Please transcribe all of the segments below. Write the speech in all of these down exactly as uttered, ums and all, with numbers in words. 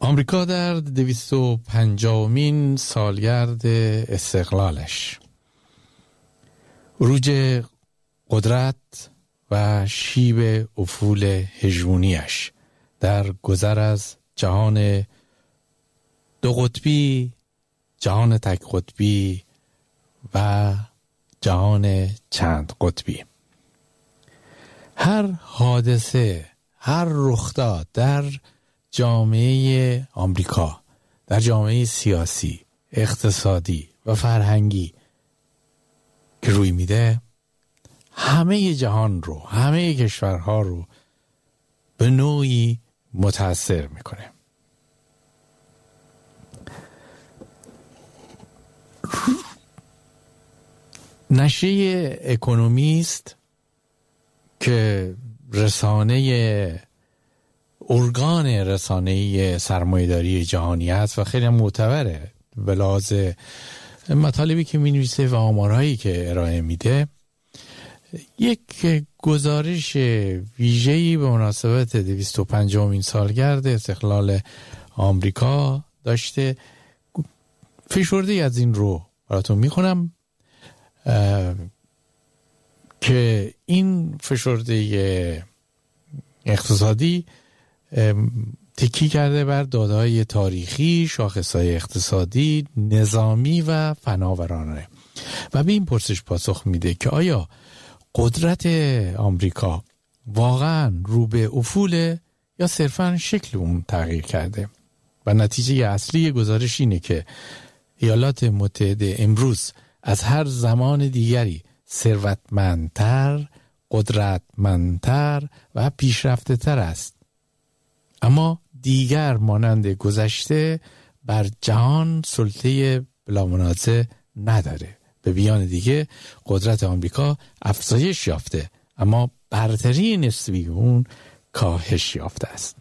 آمریکا در دویست و پنجاهمین سالگرد استقلالش، عروج قدرت و شیب افول هژمونیش در گذر از جهان دو قطبی، جهان تک قطبی و جهان چند قطبی. هر حادثه، هر رخداد در جامعه آمریکا، در جامعه سیاسی، اقتصادی و فرهنگی که روی میده، همه جهان رو، همه کشورها رو به نوعی متاثر میکنه. نشریه اکونومیست که رسانه ارگان رسانه‌ای سرمایه‌داری جهانی است و خیلی معتبره به لحاظ مطالبی که می‌نویسه و آمارهایی که ارائه میده، یک گزارش ویژه‌ای به مناسبت دویست و پنجاهمین سالگرد استقلال آمریکا داشته. فشرده از این رو براتون میخونم که این فشرده اقتصادی تکی کرده بر داده‌های تاریخی، شاخص‌های اقتصادی، نظامی و فناورانه و به این پرسش پاسخ میده که آیا قدرت آمریکا واقعا رو به افوله یا صرفاً شکل اون تغییر کرده. و نتیجه اصلی گزارش اینه که ایالات متحده امروز از هر زمان دیگری ثروتمندتر، قدرتمندتر و پیشرفته تر است، اما دیگر مانند گذشته بر جهان سلطه بلامنازع نداره. به بیان دیگه قدرت آمریکا افزایش یافته اما برتری نسبی اون کاهش یافته است.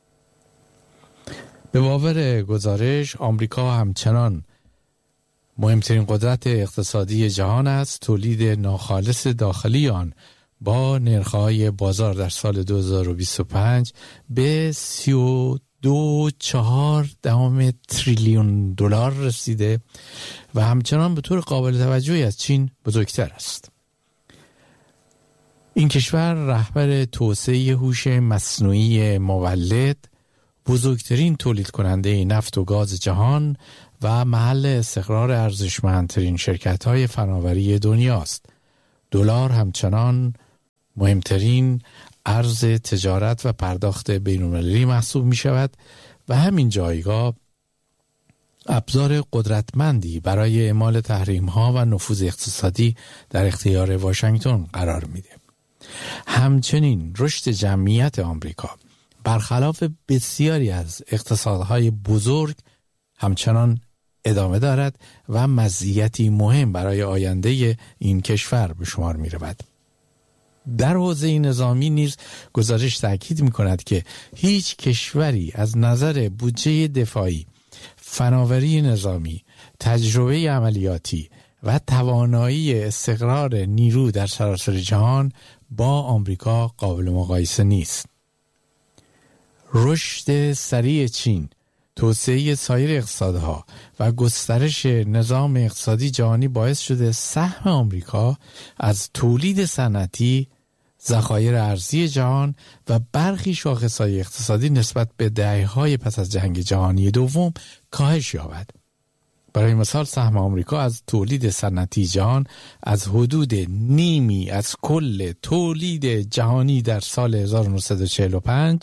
به باور گزارش آمریکا همچنان مهمترین قدرت اقتصادی جهان است. تولید ناخالص داخلی آن با نرخ‌های بازار در سال دو هزار و بیست و پنج به سی و دو و چهار دهم تریلیون دلار رسیده و همچنان به طور قابل توجهی از چین بزرگتر است. این کشور رهبر توسعه هوش مصنوعی مولد، بزرگترین تولید کننده نفت و گاز جهان و محل استقرار ارزشمندترین شرکت‌های فناوری دنیاست. دلار همچنان مهمترین ارز تجارت و پرداخت بین‌المللی محسوب می شود و همین جایگاه ابزار قدرتمندی برای اعمال تحریم‌ها و نفوذ اقتصادی در اختیار واشنگتن قرار میده. همچنین رشد جمعیت آمریکا برخلاف بسیاری از اقتصادهای بزرگ همچنان ادامه دارد و مزیتی مهم برای آینده این کشور به شمار می رود. در حوزه نظامی نیز گزارش تاکید می کند که هیچ کشوری از نظر بودجه دفاعی، فناوری نظامی، تجربه عملیاتی و توانایی استقرار نیرو در سراسر جهان با آمریکا قابل مقایسه نیست. رشد سریع چین، توسعه سایر اقتصادها و گسترش نظام اقتصادی جهانی باعث شده سهم آمریکا از تولید صنعتی، ذخایر ارزی جهان و برخی شاخصهای اقتصادی نسبت به دهه‌های پس از جنگ جهانی دوم کاهش یابد. برای مثال سهم آمریکا از تولید صنعتی جهان از حدود نیمی از کل تولید جهانی در سال هزار و نهصد و چهل و پنج،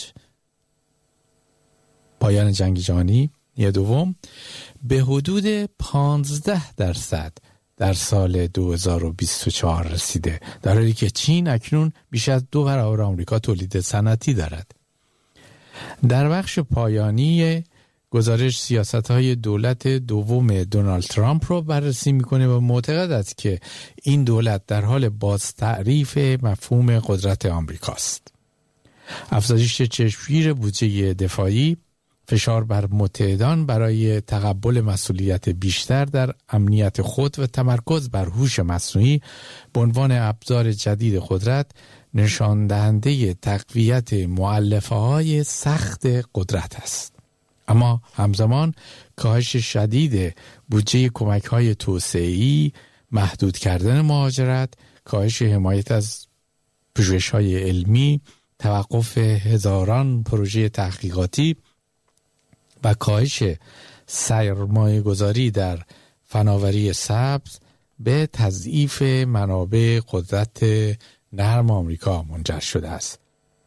پایان جنگ جهانی دوم، به حدود پانزده درصد در سال دو هزار و بیست و چهار رسیده، در حالی که چین اکنون بیش از دو برابر آمریکا تولید صنعتی دارد. در بخش پایانی گزارش سیاست‌های دولت دوم دونالد ترامپ رو بررسی می‌کنه و معتقد است که این دولت در حال بازتعریف مفهوم قدرت آمریکاست. افزایش چشمگیر بودجه دفاعی، فشار بر متحدان برای تقبل مسئولیت بیشتر در امنیت خود و تمرکز بر هوش مصنوعی به عنوان ابزار جدید قدرت نشان دهنده تقویت مؤلفه‌های سخت قدرت است. اما همزمان کاهش شدید بودجه کمک‌های توسعه‌ای، محدود کردن مهاجرت، کاهش حمایت از پژوهش‌های علمی، توقف هزاران پروژه تحقیقاتی و کاهش سرمایه گذاری در فناوری سبز به تضعیف منابع قدرت نرم آمریکا منجر شده است.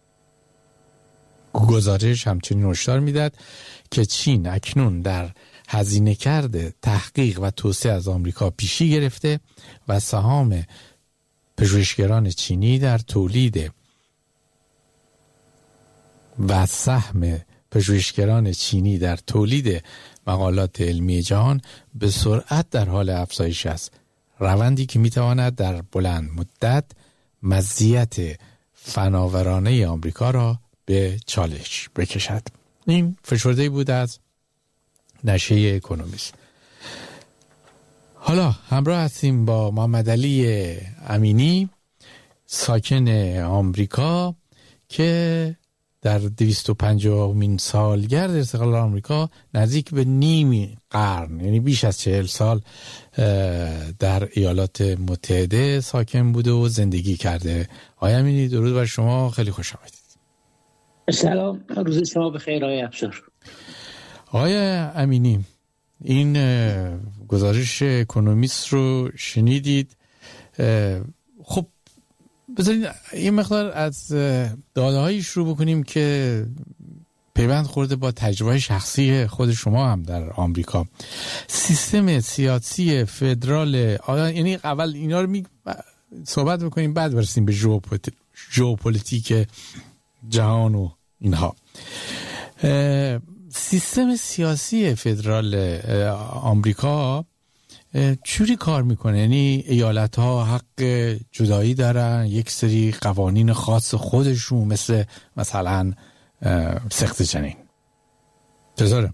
گزارش همچنین هشدار می‌دهد که چین اکنون در هزینه کرده تحقیق و توسعه از آمریکا پیشی گرفته و سهام پژوهشگران چینی در تولید و سهم پژوهشگران چینی در تولید مقالات علمی جهان به سرعت در حال افزایش است، روندی که میتواند در بلند مدت مزیت فناورانه آمریکا را به چالش بکشد. این فشرده بود از نشریه اکونومیست. حالا همراه هستیم با محمد علی امینی، ساکن آمریکا که در دویست و پنجاهمین سالگرد استقلال آمریکا نزدیک به نیم قرن، یعنی بیش از چهل سال در ایالات متحده ساکن بوده و زندگی کرده. آقای امینی درود بر شما، خیلی خوش آمدید. سلام، روز شما بخیر آقای افشار. آقای امینی، این گزارش اکونومیست رو شنیدید. خب بذارید این مقدار از داده‌هایی شروع بکنیم که پیوند خورده با تجربه شخصی خود شما هم در آمریکا. سیستم سیاسی فدرال، یعنی اول اینا رو می صحبت بکنیم بعد برسیم به ژئوپلیتیک جهان و اینها. سیستم سیاسی فدرال آمریکا چوری کار میکنه؟ یعنی ایالت ها حق جدایی دارن، یک سری قوانین خاص خودشون، مثل مثلا سقط جنین. چطوره؟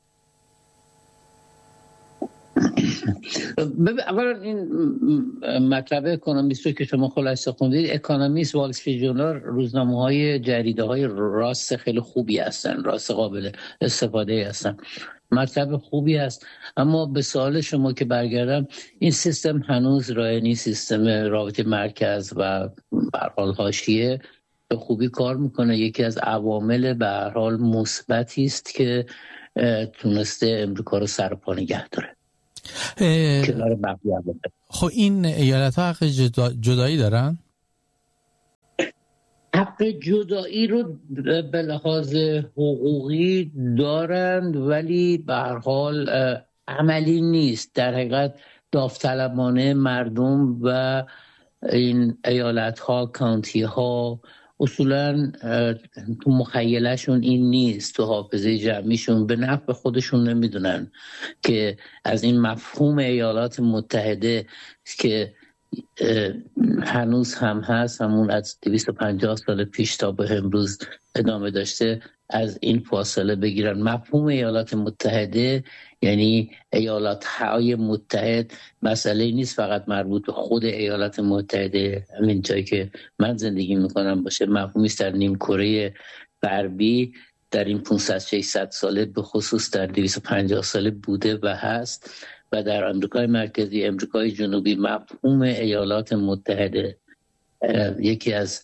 اولا این مطلب اکونومیست رو که شما خلاصه خوندید، اکونومیست، وال استریت ژورنال، روزنامه‌های جریده‌های راست خیلی خوبی هستن، راست قابل استفاده هستن، مطلب خوبی است. اما به سوال شما که برگردم، این سیستم هنوز رایانی سیستم رابطه مرکز و به هر حال حاشیه به خوبی کار میکنه. یکی از عوامل به هر حال مثبتی است که تونسته امریکا رو سر پا نگه داره. خب این ایالت ها حق جدا، جدایی دارن؟ حق جدایی رو به لحاظ حقوقی دارند، ولی به هر حال عملی نیست. در حقیقت داوطلبانه مردم و این ایالت ها، کانتی ها اصولا تو مخیلشون این نیست، تو حافظه جمعیشون به نفع خودشون نمیدونن که از این مفهوم ایالات متحده که هنوز هم هست، همون از دویست و پنجاه سال پیش تا به امروز ادامه داشته، از این فاصله بگیرن. مفهوم ایالات متحده یعنی ایالات های متحد مسئله نیست فقط مربوط به خود ایالات متحده، همین جایی که من زندگی میکنم باشه. مفهومی است در نیم کره غربی در این پانصد ششصد ساله، به خصوص در دویست و پنجاه ساله بوده و هست، و در آمریکای مرکزی، آمریکای جنوبی مفهوم ایالات متحده یکی از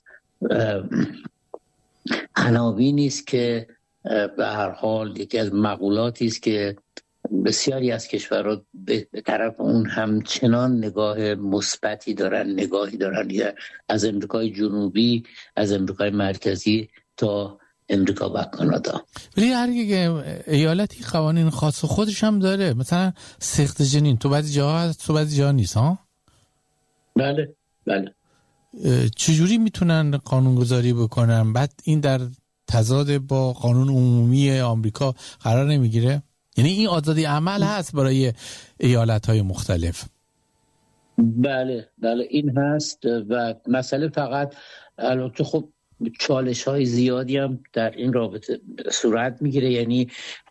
عناوینی است که به هر حال یکی از مقولاتی است که بسیاری از کشورها به طرف اون همچنان نگاه مثبتی دارن، نگاهی دارن، از آمریکای جنوبی، از آمریکای مرکزی تا امریکا و کانادا. ولی هر یک ایالتی قوانین خاص خودش هم داره. مثلا سقط جنین تو بعضی جاها هست، تو بعضی جاها نیست ها؟ بله بله. چجوری میتونن قانونگذاری بکنن بعد این در تضاد با قانون عمومی آمریکا قرار نمیگیره؟ یعنی این آزادی عمل هست برای ایالت‌های مختلف؟ بله بله این هست، و مسئله فقط البته خب چالش های زیادی هم در این رابطه صورت میگیره. یعنی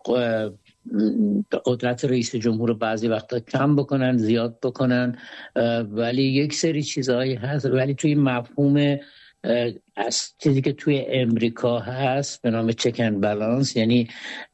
قدرت رئیس جمهور بعضی وقتا کم بکنن، زیاد بکنن، ولی یک سری چیزهایی هست. ولی توی مفهوم از چیزی که توی امریکا هست به نام چک اند بالانس، یعنی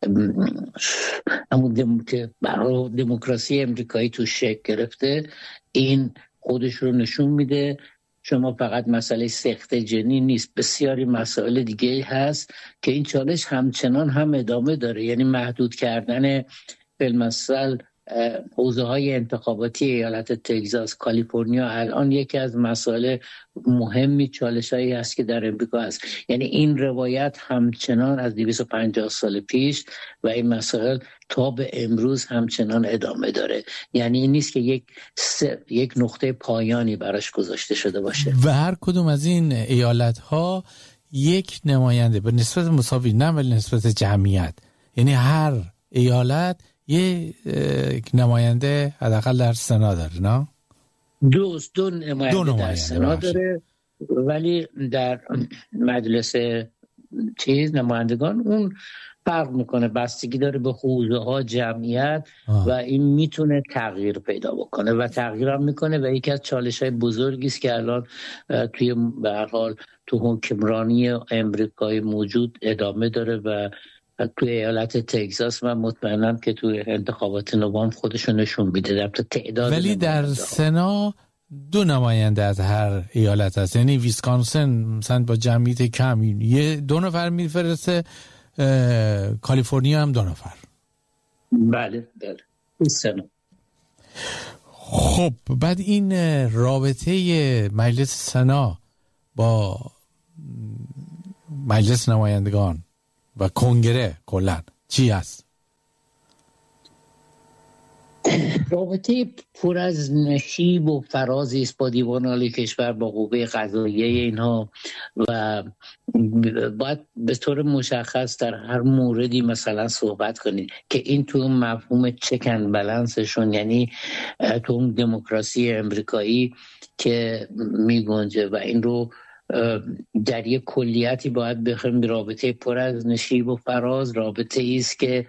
همون دم... که برای دموکراسی امریکایی تو شکل گرفته، این خودش رو نشون میده. شما فقط مسئله سخت جنین نیست، بسیاری مسائل دیگه هست که این چالش همچنان هم ادامه داره. یعنی محدود کردن بالمثل حوزه های انتخاباتی ایالت تگزاس، کالیفرنیا الان یکی از مسائل مهمی چالش هایی هست که در امریکا هست. یعنی این روایت همچنان از دویست و پنجاه سال پیش و این مسائل تا به امروز همچنان ادامه داره. یعنی این نیست که یک یک نقطه پایانی براش گذاشته شده باشه. و هر کدوم از این ایالت ها یک نماینده به نسبت مساوی، نه ولی نسبت جمعیت، یعنی هر ایالت یه نماینده حداقل در سنا داره، نه؟ دو دو نماینده, دو نماینده در سنا داره، ولی در مجلس چیز نمایندگان اون فرق میکنه، بستگی داره به حوزه ها، جمعیت آه. و این میتونه تغییر پیدا بکنه و تغییر هم میکنه و یکی از چالش های بزرگی است که الان توی به هر حال تو حکمرانی امریکایی موجود ادامه داره و توی ایالت تگزاس من مطمئنم که توی انتخابات نوامبر خودشو نشون میده در تعداد. ولی در سنا دو نماینده از هر ایالت هست، یعنی ویسکانسن مثلا با جمعیت کم یه دو نفر میفرسته، کالیفرنیا هم دو نفر. بله بله سنا. خب بعد این رابطه مجلس سنا با مجلس نمایندگان و کنگره کلن چی هست؟ رابطه پر از نشیب و فرازی است با دیوان عالی کشور، با قوه قضاییه اینها و باید به طور مشخص در هر موردی مثلا صحبت کنید که این تو مفهوم چک اند بالانسشون، یعنی تو اون دموکراسی امریکایی که می گنجه و این رو در یک کلیتی باید بخوایم رابطه پر از نشیب و فراز، رابطه ای است که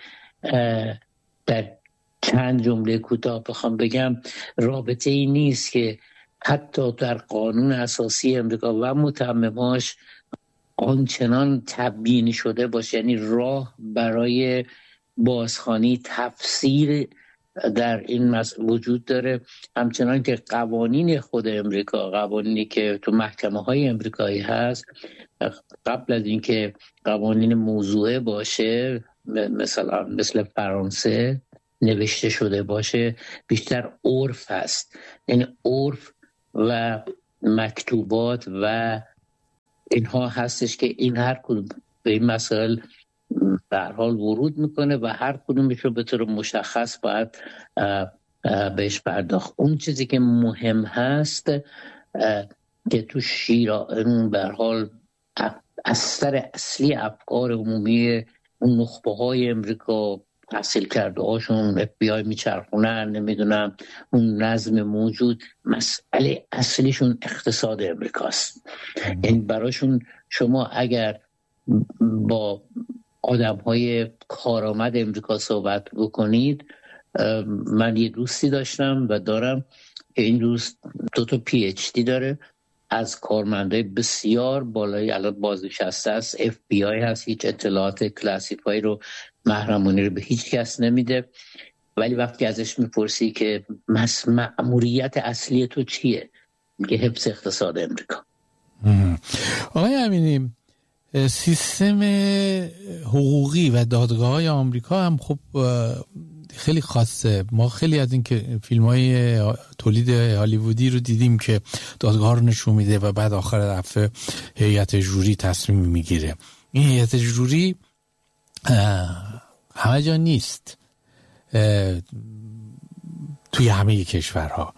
در چند جمله کوتاه بخوام بگم رابطه ای نیست که حتی در قانون اساسی امریکا و متمماش آنچنان تبیین شده باشه، یعنی راه برای بازخوانی تفسیر در این مسئله وجود داره. همچنان که قوانین خود امریکا، قوانینی که تو محکمه های امریکایی هست، قبل از اینکه قوانین موضوعه باشه مثلا مثل فرانسه نوشته شده باشه، بیشتر عرف هست. یعنی عرف و مکتوبات و اینها هستش که این هر کدوم به این مسائل به هر حال ورود میکنه و هر کدومش رو به طور مشخص باید بهش پرداخت. اون چیزی که مهم هست که تو شیرا به هر حال اثر اصلی افکار عمومی اون نخبه های امریکا تحصیل کرده هاشون اف بی آی میچرخونن، نمیدونم اون نظم موجود، مسئله اصلیشون اقتصاد امریکاست. یعنی براشون شما اگر با آدم های کارآمد امریکا صحبت بکنید، من یه دوستی داشتم و دارم که این دوست دو تا پی اچ دی داره، از کارمنده بسیار بالایی الان بازنشسته است، اف بی آی هست، هیچ اطلاعات کلاسیفای رو محرمانه رو به هیچ کس نمیده، ولی وقتی ازش میپرسی که مأموریت اصلی تو چیه، میگه حفظ اقتصاد امریکا. آقای امینی، سیستم حقوقی و دادگاه‌های آمریکا هم خب خیلی خاصه. ما خیلی از این که فیلم‌های تولید هالیوودی رو دیدیم که دادگاه رو نشون میده و بعد آخر دفعه هیئت جوری تصمیم میگیره. این هیئت جوری همه جا نیست توی همه کشورها.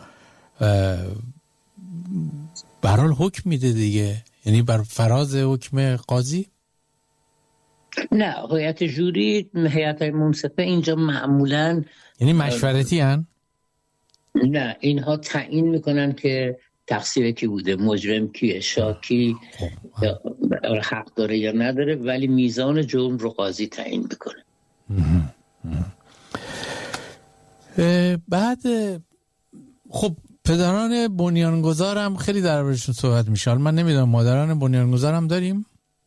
به هر حال حکم میده دیگه، یعنی بر فراز حکم قاضی. نه، هیئت جوری، هیئت منصفه اینجا معمولاً یعنی مشورتی هن؟ نه، اینها تعیین میکنن که تقصیر کی بوده، مجرم کیه، شاکی حق داره یا نداره، ولی میزان جرم رو قاضی تعیین میکنه. بعد خب پدران بنیانگذار هم خیلی دربارشون صحبت میشه. من نمیدونم مادران بنیانگذار هم داریم؟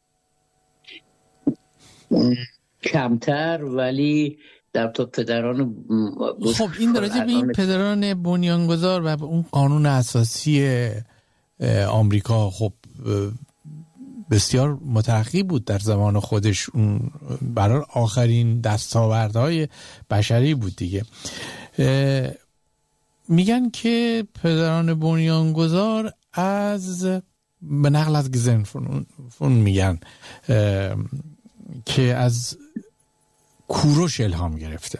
کمتر، ولی در تو پدران خب این درجه به این پدران بنیانگذار و اون قانون اساسی آمریکا خب بسیار مترقی بود در زمان خودش، اون برای آخرین دستاوردهای بشری بود دیگه. میگن که پدران بنیانگذار از به نقل از گزنفون میگن که از کوروش الهام گرفته.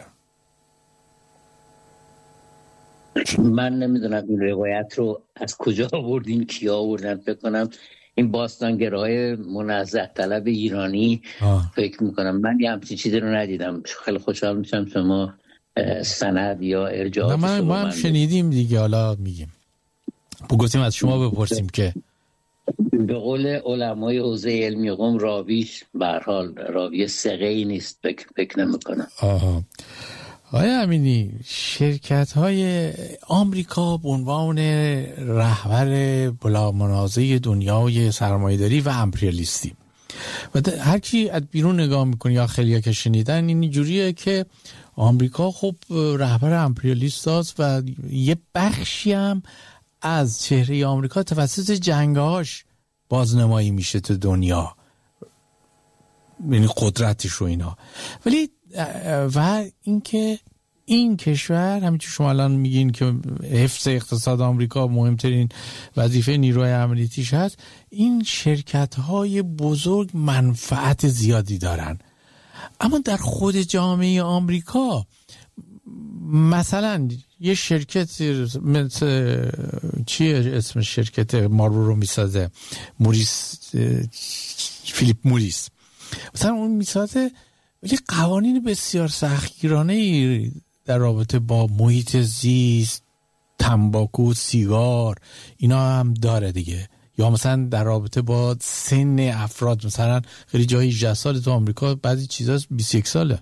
من نمیدونم این روایت رو از کجا آوردین، کیا آوردن. فکر کنم این باستانگرای منزه طلب ایرانی آه. فکر میکنم. من یه همچین چیزی رو ندیدم. خیلی خوشحال میشم شما سند یا ارجاعات ما ما هم شنیدیم دیگه، حالا میگیم بگوتیم از شما بپرسیم که به قول علمای حوزه علمی قم راویش به هر حال راوی ثقه‌ای نیست. فکر فکر نمی‌کنم. آها. آقای امینی، شرکت‌های آمریکا به عنوان رهبر بلامنازع دنیای سرمایه‌داری و امپریالیستی و هر کی از بیرون نگاه می‌کنه یا خیلی‌ها که شنیدن این جوریه که آمریکا خب رهبر امپریالیست است و یه بخشی هم از چهره آمریکا توسط جنگاش بازنمایی میشه تو دنیا، یعنی قدرتش رو اینا. ولی و اینکه این کشور همینطور شما الان میگین که حفظ اقتصاد آمریکا مهمترین وظیفه نیروی امنیتیش هست، این شرکت‌های بزرگ منفعت زیادی دارن. اما در خود جامعه آمریکا مثلا یه شرکت مثل چیه اسم شرکت مارلبورو رو میسازه، موریس، فیلیپ موریس مثلا اون میسازه، ولی قوانین بسیار سختگیرانه در رابطه با محیط زیست، تنباکو، سیگار اینا هم داره دیگه. یا مثلا در رابطه با سن افراد، مثلا خیلی جایی هجده ساله تو آمریکا، بعضی چیزا بیست و یک ساله.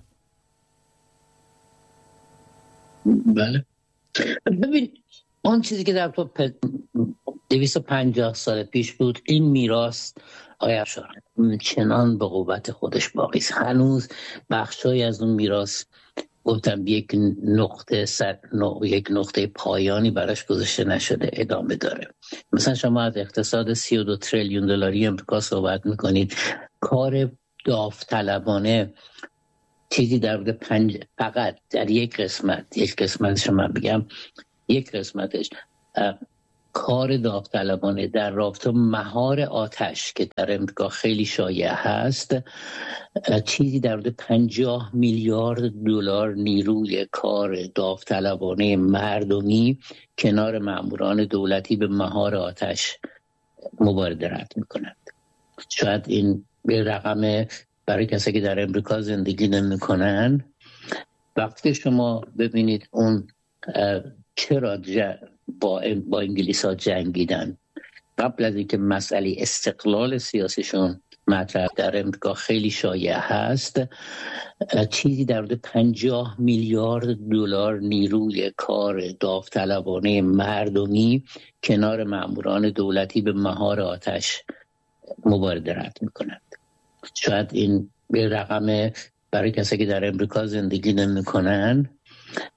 بله. ببین اون چیزی که در تو دویست و پنجاه سال پیش بود، این میراث آیا شد چنان به قوت خودش باقی است. هنوز بخشای از اون میراث گفتم یک نقطه سر یک نقطه پایانی براش گذاشته نشده، ادامه داره. مثلا شما از اقتصاد سی و دو تریلیون دلاری امریکا صحبت میکنید، کار داوطلبانه چیزی در حدود پنج فقط در یک قسمت یک قسمتش من بگم یک قسمتش کار داوطلبانه در رابطه مهار آتش که در امریکا خیلی شایع هست، چیزی در حدود پنجاه میلیارد دلار نیروی کار داوطلبانه مردمی کنار ماموران دولتی به مهار آتش مبارزه رد میکنند. شاید این به رقم برای کسایی که در امریکا زندگی نمیکنن، وقتی شما ببینید اون چرا با با انگلیس ها جنگیدن قبل از اینکه مسئله استقلال سیاسیشون مطرح در امریکا خیلی شایع هست، چیزی در حدود پنجاه میلیارد دلار نیروی کار داوطلبانه مردمی کنار ماموران دولتی به مهار آتش مبارزه رد میکنند. شاید این به رقم برای کسایی که در امریکا زندگی نمیکنن،